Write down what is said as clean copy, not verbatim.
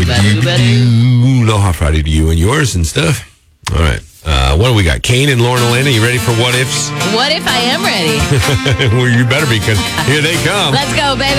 Aloha Friday to you and yours and stuff. All right. What do we got? Kane and Lauren Elena, you ready for what ifs? What if I am ready? Well, you better be, because here they come. Let's go, baby.